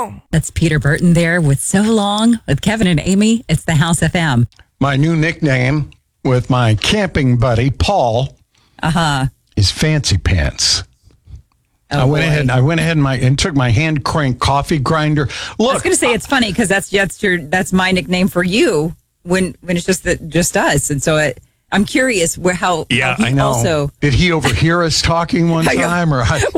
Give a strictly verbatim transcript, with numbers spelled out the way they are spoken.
long. That's Peter Burton there with So Long with Kevin and Amy. It's the House F M. My new nickname with my camping buddy, Paul, uh-huh. is Fancy Pants. Oh, I went boy. ahead and I went ahead and, my, and took my hand crank coffee grinder. Look, I was going to say it's funny because that's that's your that's my nickname for you when when it's just that just us, and so it, I'm curious where how yeah, how he I know. Also Did he overhear us talking one I go- time or?